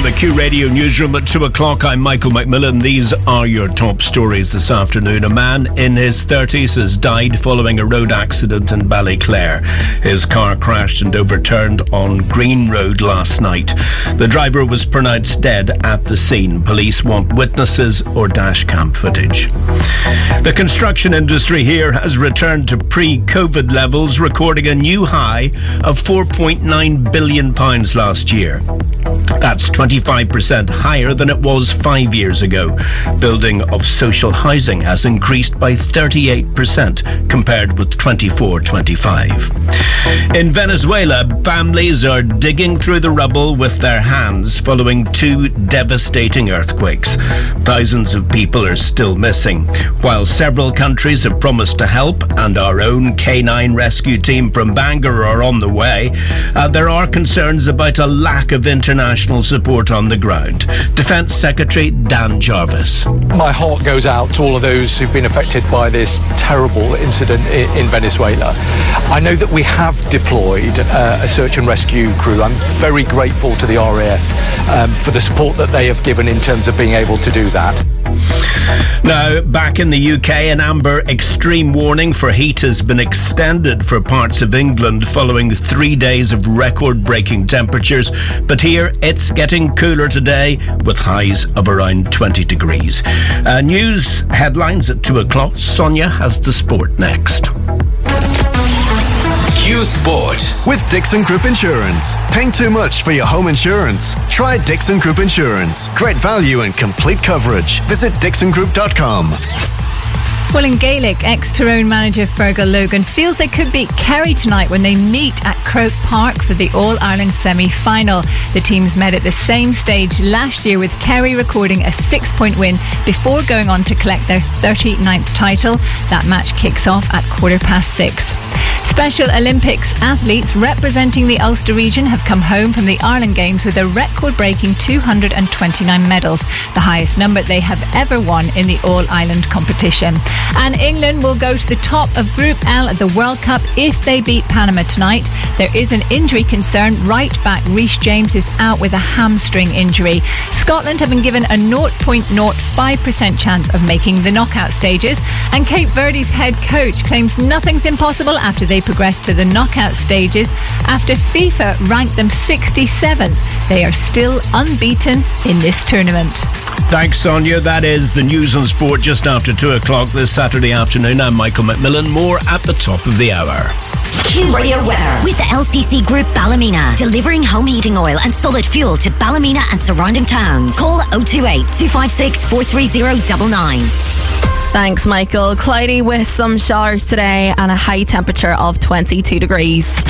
From the Q Radio newsroom at 2 o'clock, I'm Michael McMillan. These are your top stories this afternoon. A man in his 30s has died following a road accident in Ballyclare. His car crashed and overturned on Green Road last night. The driver was pronounced dead at the scene. Police want witnesses or dashcam footage. The construction industry here has returned to pre-COVID levels, recording a new high of £4.9 billion last year. That's 25% higher than it was 5 years ago. Building of social housing has increased by 38% compared with 24-25. In Venezuela, families are digging through the rubble with their hands following two devastating earthquakes. Thousands of people are still missing. While several countries have promised to help and our own K9 rescue team from Bangor are on the way, there are concerns about a lack of international support on the ground. Defence Secretary Dan Jarvis. My heart goes out to all of those who've been affected by this terrible incident in Venezuela. I know that we have deployed a search and rescue crew. I'm very grateful to the RAF for the support that they have given in terms of being able to do that. Now, back in the UK, an amber extreme warning for heat has been extended for parts of England following 3 days of record-breaking temperatures. But here, it's getting cooler today with highs of around 20 degrees. News headlines at 2 o'clock. Sonia has the sport next. Q Sport with Dixon Group Insurance. Paying too much for your home insurance? Try Dixon Group Insurance. Great value and complete coverage. Visit dixongroup.com. Well, in Gaelic, ex-Tyrone manager Fergal Logan feels they could beat Kerry tonight when they meet at Croke Park for the All-Ireland semi-final. The teams met at the same stage last year, with Kerry recording a 6-point win before going on to collect their 39th title. That match kicks off at 6:15. Special Olympics athletes representing the Ulster region have come home from the Ireland Games with a record-breaking 229 medals, the highest number they have ever won in the All-Ireland competition. And England will go to the top of Group L at the World Cup if they beat Panama tonight. There is an injury concern. Right back Reece James is out with a hamstring injury. Scotland have been given a 0.05% chance of making the knockout stages. And Cape Verde's head coach claims nothing's impossible after they progressed to the knockout stages. After FIFA ranked them 67th, they are still unbeaten in this tournament. Thanks, Sonia. That is the news on sport just after 2 o'clock this Saturday afternoon. I'm Michael McMillan. More at the top of the hour. Q Radio weather with the LCC Group Ballymena, delivering home heating oil and solid fuel to Ballymena and surrounding towns. Call 028 256 43099. Thanks, Michael. Cloudy with some showers today and a high temperature of 22 degrees.